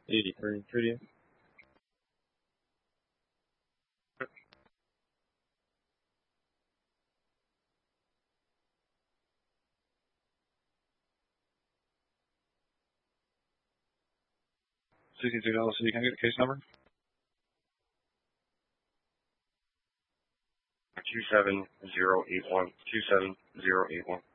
83, treaty. $62, so you can I get the case number? 27081. 27081.